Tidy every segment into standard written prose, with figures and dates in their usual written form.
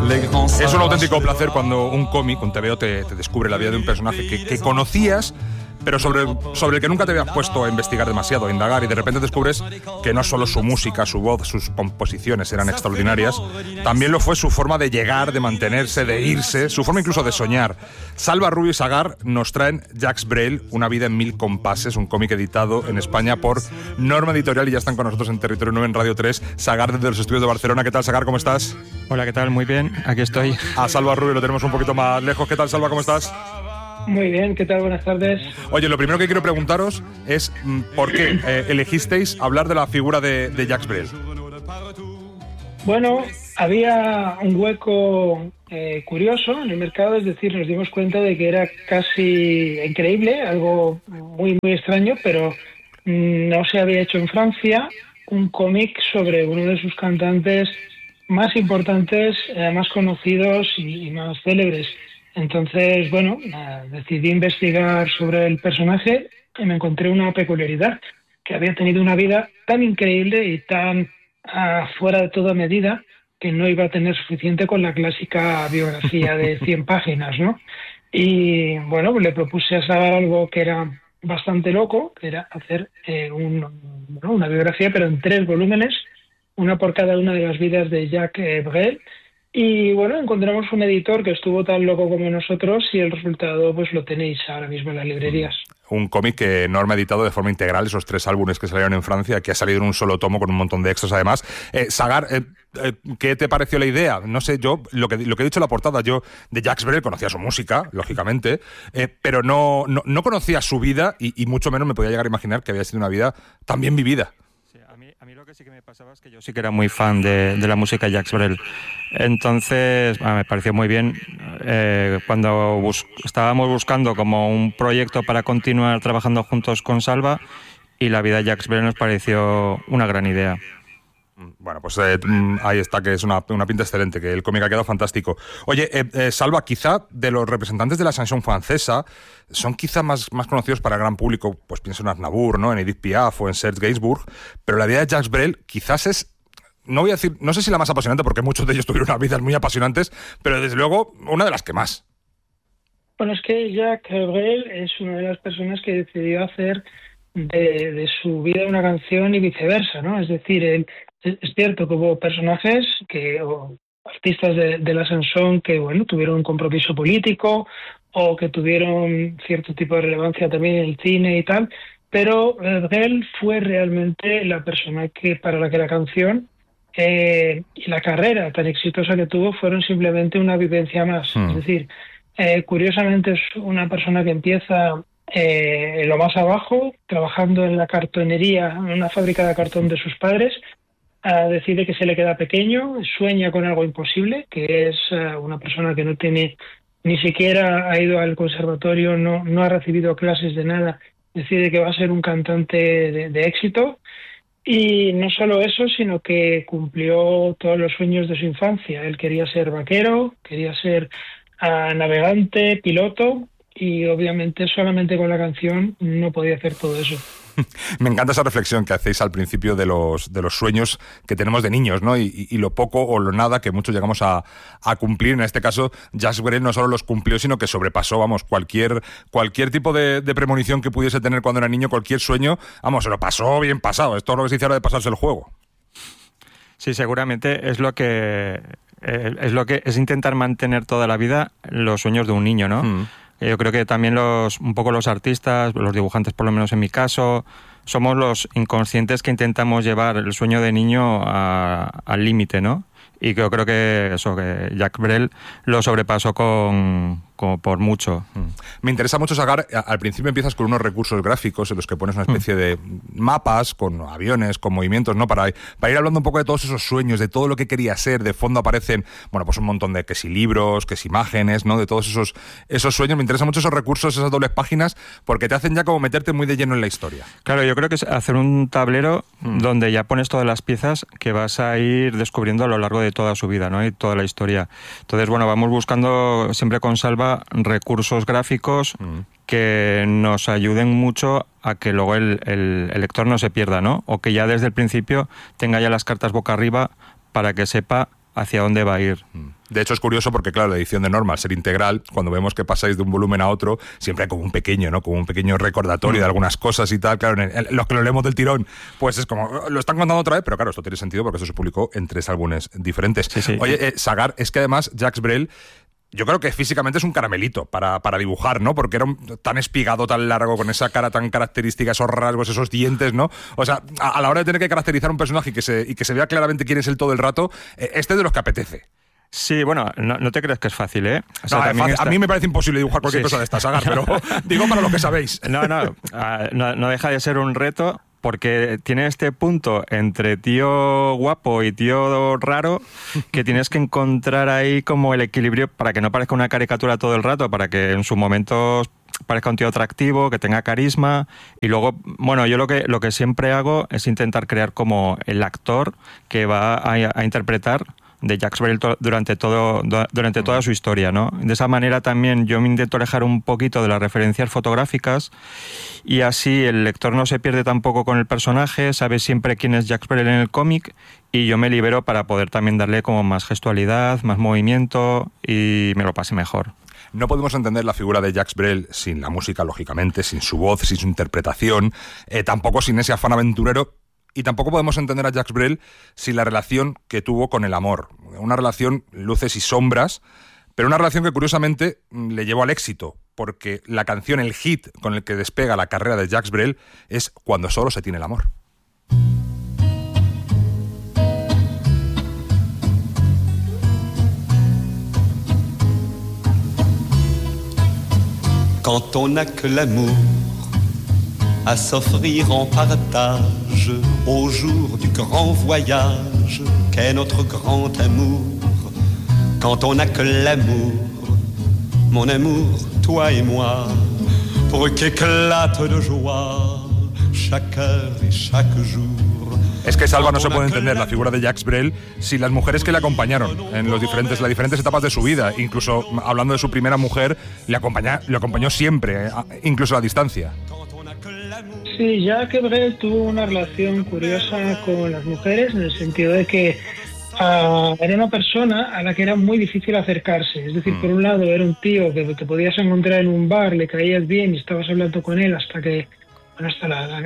Es un auténtico placer cuando un cómic, un TVO, te descubre la vida de un personaje que conocías, pero sobre el que nunca te habías puesto a investigar demasiado, a indagar, y de repente descubres que no solo su música, su voz, sus composiciones eran extraordinarias, también lo fue su forma de llegar, de mantenerse, de irse, su forma incluso de soñar. Salva Rubio y Sagar nos traen Jacques Brel, Una vida en 1000 compases, un cómic editado en España por Norma Editorial, y ya están con nosotros en Territorio 9 en Radio 3. Sagar, desde los estudios de Barcelona. ¿Qué tal, Sagar? ¿Cómo estás? Hola, ¿qué tal? Muy bien, aquí estoy. A Salva Rubio lo tenemos un poquito más lejos. ¿Qué tal, Salva? ¿Cómo estás? Muy bien, ¿qué tal? Buenas tardes. Oye, lo primero que quiero preguntaros es ¿por qué elegisteis hablar de la figura de Jacques Brel? Bueno, había un hueco curioso en el mercado, es decir, nos dimos cuenta de que era casi increíble, algo muy, muy extraño, pero no se había hecho en Francia un cómic sobre uno de sus cantantes más importantes, más conocidos y más célebres. Entonces, bueno, decidí investigar sobre el personaje y me encontré una peculiaridad, que había tenido una vida tan increíble y tan fuera de toda medida que no iba a tener suficiente con la clásica biografía de 100 páginas, ¿no? Y, bueno, le propuse a Sagar algo que era bastante loco, que era hacer una biografía, pero en 3 volúmenes, una por cada una de las vidas de Jacques Brel. Y bueno, encontramos un editor que estuvo tan loco como nosotros y el resultado pues lo tenéis ahora mismo en las librerías. Un cómic que Norma ha editado de forma integral, esos 3 álbumes que salieron en Francia, que ha salido en un solo tomo con un montón de extras además. Sagar, ¿qué te pareció la idea? No sé, yo lo que he dicho en la portada, yo de Jacques Brel conocía su música, lógicamente, pero no conocía su vida y mucho menos me podía llegar a imaginar que había sido una vida tan bien vivida. A mí lo que sí que me pasaba es que yo sí que era muy fan de la música de Jacques Brel. Entonces, me pareció muy bien. Cuando estábamos buscando como un proyecto para continuar trabajando juntos con Salva, y la vida de Jacques Brel nos pareció una gran idea. Bueno, pues ahí está, que es una pinta excelente, que el cómic ha quedado fantástico. Oye, Salva, quizá de los representantes de la chanson francesa, son quizá más conocidos para el gran público, pues pienso en Aznavour, ¿no? En Edith Piaf o en Serge Gainsbourg, pero la vida de Jacques Brel quizás es, no sé si la más apasionante, porque muchos de ellos tuvieron unas vidas muy apasionantes, pero desde luego una de las que más. Bueno, es que Jacques Brel es una de las personas que decidió hacer de su vida una canción y viceversa, ¿no? Es decir, es cierto que hubo personajes o artistas de la chanson que, bueno, tuvieron un compromiso político o que tuvieron cierto tipo de relevancia también en el cine y tal, pero Brel fue realmente la persona para la que la canción y la carrera tan exitosa que tuvo fueron simplemente una vivencia más. Es decir, curiosamente es una persona que empieza en lo más abajo, trabajando en la cartonería, en una fábrica de cartón de sus padres. Decide que se le queda pequeño, sueña con algo imposible, que es una persona que no tiene, ni siquiera ha ido al conservatorio, no ha recibido clases de nada, decide que va a ser un cantante de éxito, y no solo eso, sino que cumplió todos los sueños de su infancia. Él quería ser vaquero, quería ser navegante, piloto, y obviamente solamente con la canción no podía hacer todo eso. Me encanta esa reflexión que hacéis al principio de los sueños que tenemos de niños, ¿no? Y lo poco o lo nada que muchos llegamos a cumplir. En este caso, Jacques Brel no solo los cumplió, sino que sobrepasó, cualquier tipo de premonición que pudiese tener cuando era niño, cualquier sueño, se lo pasó bien pasado. Es todo lo que se dice ahora de pasarse el juego. Sí, seguramente es lo que es intentar mantener toda la vida los sueños de un niño, ¿no? Yo creo que también un poco los artistas, los dibujantes, por lo menos en mi caso, somos los inconscientes que intentamos llevar el sueño de niño al límite, ¿no? Y yo creo que Jacques Brel lo sobrepasó por mucho. Me interesa mucho, Sagar, al principio empiezas con unos recursos gráficos en los que pones una especie de mapas con aviones, con movimientos, ¿no? Para ir hablando un poco de todos esos sueños, de todo lo que quería ser. De fondo aparecen, pues un montón de que si libros, que si imágenes, ¿no? De todos esos sueños. Me interesan mucho esos recursos, esas dobles páginas, porque te hacen ya como meterte muy de lleno en la historia. Claro, yo creo que es hacer un tablero donde ya pones todas las piezas que vas a ir descubriendo a lo largo de toda su vida, ¿no? Y toda la historia. Entonces, vamos buscando siempre con Salva recursos gráficos que nos ayuden mucho a que luego el lector no se pierda, ¿no? O que ya desde el principio tenga ya las cartas boca arriba para que sepa hacia dónde va a ir. De hecho, es curioso porque, claro, la edición de Norma, al ser integral, cuando vemos que pasáis de un volumen a otro, siempre hay como un pequeño, ¿no? Como un pequeño recordatorio de algunas cosas y tal. Claro, los que lo leemos del tirón, pues es como, lo están contando otra vez, pero claro, esto tiene sentido porque esto se publicó en 3 álbumes diferentes. Sí. Oye, Sagar, es que además Jacques Brel, yo creo que físicamente es un caramelito para dibujar, ¿no? Porque era tan espigado, tan largo, con esa cara tan característica, esos rasgos, esos dientes, ¿no? O sea, a la hora de tener que caracterizar a un personaje y que se vea claramente quién es él todo el rato, este es de los que apetece. Sí, bueno, no te crees que es fácil, ¿eh? O sea, a mí me parece imposible dibujar cualquier cosa de esta Saga, pero digo para lo que sabéis. No deja de ser un reto, porque tiene este punto entre tío guapo y tío raro que tienes que encontrar ahí como el equilibrio para que no parezca una caricatura todo el rato, para que en sus momentos parezca un tío atractivo, que tenga carisma. Y luego, bueno, yo lo que siempre hago es intentar crear como el actor que va a interpretar de Jacques Brel durante toda su historia, ¿no? De esa manera también yo me intento alejar un poquito de las referencias fotográficas y así el lector no se pierde tampoco con el personaje, sabe siempre quién es Jacques Brel en el cómic y yo me libero para poder también darle como más gestualidad, más movimiento y me lo pase mejor. No podemos entender la figura de Jacques Brel sin la música, lógicamente, sin su voz, sin su interpretación, tampoco sin ese afán aventurero. Y tampoco podemos entender a Jacques Brel sin la relación que tuvo con el amor. Una relación luces y sombras, pero una relación que curiosamente le llevó al éxito, porque la canción, el hit con el que despega la carrera de Jacques Brel es Cuando solo se tiene el amor. Quand on n'a que l'amour à s'offrir en partage au jour du grand voyage qu'est notre grand amour. Quand on n'a que l'amour, mon amour, toi et moi, pour qu'éclate de joie chaque heure et chaque jour. Es que Salva no se puede entender la figura de Jacques Brel sin las mujeres que le acompañaron en las diferentes etapas de su vida. Incluso hablando de su primera mujer, le acompañó siempre, incluso a distancia. Sí, Jacques Brel tuvo una relación curiosa con las mujeres en el sentido de que era una persona a la que era muy difícil acercarse. Es decir, por un lado era un tío que te podías encontrar en un bar, le caías bien y estabas hablando con él hasta que las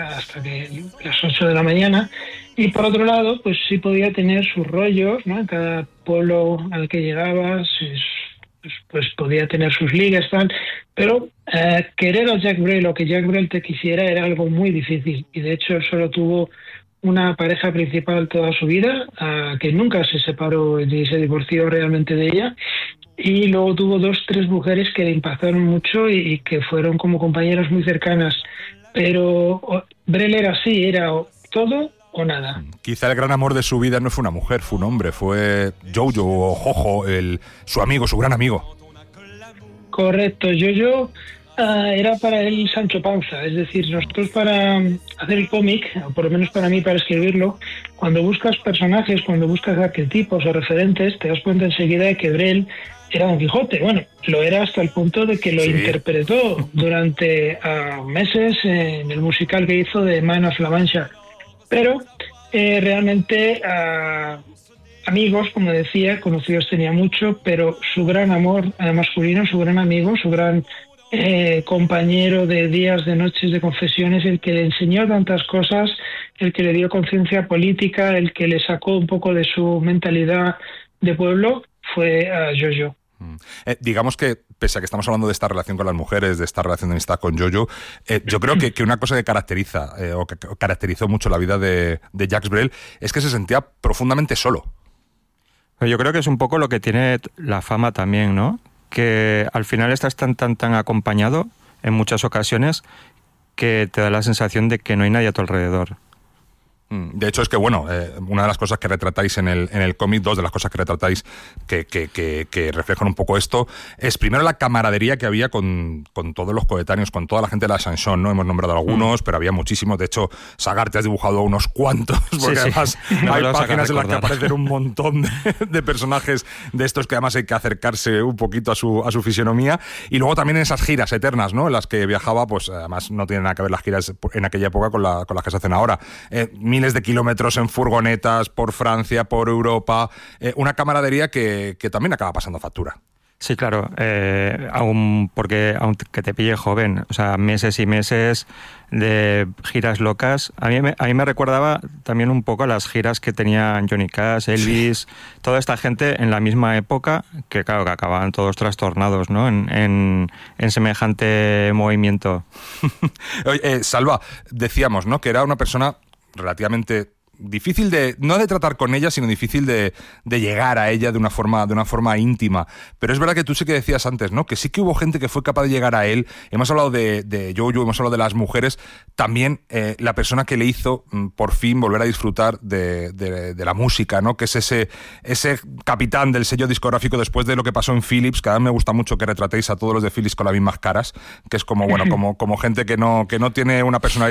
8 de la mañana. Y por otro lado, pues sí podía tener sus rollos, ¿no? En cada pueblo al que llegabas, pues podía tener sus ligas, tal. Pero querer a Jacques Brel o que Jacques Brel te quisiera era algo muy difícil. Y de hecho solo tuvo una pareja principal toda su vida, que nunca se separó ni se divorció realmente de ella. Y luego tuvo 2-3 mujeres que le impactaron mucho y que fueron como compañeras muy cercanas. Pero Brel era así, era todo o nada. Quizá el gran amor de su vida no fue una mujer, fue un hombre, fue Jojo o Jojo, su amigo, su gran amigo. Correcto, Jojo era para él Sancho Panza, es decir, nosotros para hacer el cómic, o por lo menos para mí para escribirlo, cuando buscas personajes, cuando buscas arquetipos o referentes, te das cuenta enseguida de que Brel era Don Quijote. Bueno, lo era hasta el punto de que lo interpretó durante meses en el musical que hizo de Man of La Mancha. Pero realmente amigos, como decía, conocidos tenía mucho, pero su gran amor masculino, su gran amigo, su gran compañero de días, de noches, de confesiones, el que le enseñó tantas cosas, el que le dio conciencia política, el que le sacó un poco de su mentalidad de pueblo, fue Jojo. Digamos que, pese a que estamos hablando de esta relación con las mujeres, de esta relación de amistad con Jojo, yo creo que una cosa que caracteriza, o que caracterizó mucho la vida de Jacques Brel, es que se sentía profundamente solo. Yo creo que es un poco lo que tiene la fama también, ¿no? Que al final estás tan acompañado en muchas ocasiones que te da la sensación de que no hay nadie a tu alrededor. De hecho, es que, bueno, una de las cosas que retratáis en el cómic, dos de las cosas que retratáis que reflejan un poco esto, es primero la camaradería que había con todos los coetáneos, con toda la gente de la Chanson, ¿no? Hemos nombrado algunos, pero había muchísimos. De hecho, Sagar, te has dibujado unos cuantos, porque además hay páginas en las que aparecen un montón de personajes de estos que además hay que acercarse un poquito a su fisionomía. Y luego también en esas giras eternas, ¿no? En las que viajaba, pues además no tienen nada que ver las giras en aquella época con las que se hacen ahora. miles de kilómetros en furgonetas por Francia, por Europa, una camaradería que también acaba pasando factura. Sí, claro, aunque te pille joven, o sea, meses y meses de giras locas. A mí me recordaba también un poco a las giras que tenían Johnny Cash, Elvis, toda esta gente en la misma época, que claro, que acababan todos trastornados, ¿no? En semejante movimiento. Oye, Salva, decíamos, ¿no?, que era una persona relativamente difícil no de tratar con ella, sino difícil de llegar a ella de una forma íntima. Pero es verdad que tú sí que decías antes, ¿no?, que sí que hubo gente que fue capaz de llegar a él. Hemos hablado de Jojo, hemos hablado de las mujeres. También la persona que le hizo por fin volver a disfrutar de la música, ¿no?, que es ese capitán del sello discográfico después de lo que pasó en Philips, que a mí me gusta mucho que retratéis a todos los de Philips con las mismas caras, que es como, bueno, como gente que no tiene una personalidad